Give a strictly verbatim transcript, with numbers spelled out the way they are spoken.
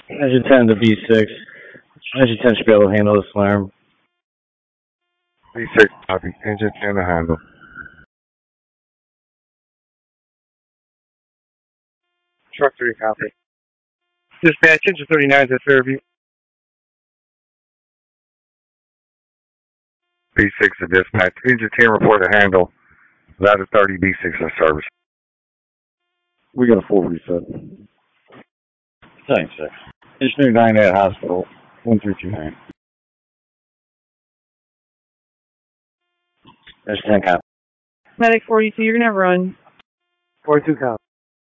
Engine ten to B six. Engine ten should be able to handle this alarm. B six copy. Engine ten to handle. Truck three copy. Dispatch, engine thirty-nine to Fairview. B six to dispatch. Engine ten report to handle. Ladder thirty, B six in service. We got a full reset. Thanks, sir. Engineer nine at hospital. one three two nine. There's ten cop. Medic forty-two, you're gonna run. forty-two copy.